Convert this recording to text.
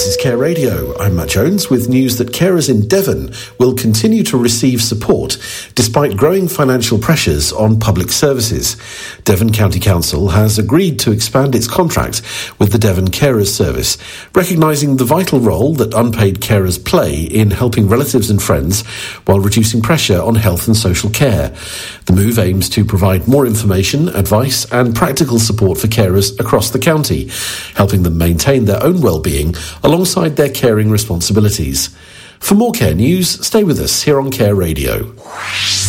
This is Care Radio. I'm Matt Jones with news that carers in Devon will continue to receive support despite growing financial pressures on public services. Devon County Council has agreed to expand its contract with the Devon Carers Service, recognising the vital role that unpaid carers play in helping relatives and friends while reducing pressure on health and social care. The move aims to provide more information, advice and practical support for carers across the county, helping them maintain their own well-being alongside their caring responsibilities. For more care news, stay with us here on Care Radio.